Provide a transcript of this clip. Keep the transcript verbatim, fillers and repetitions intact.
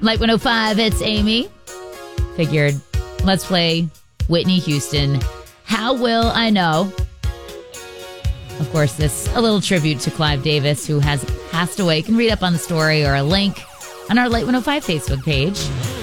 Light one oh five, it's Amy. Figured, let's play Whitney Houston. How Will I Know? Of course, this a little tribute to Clive Davis, who has passed away. You can read up on the story or a link on our Light one oh five Facebook page.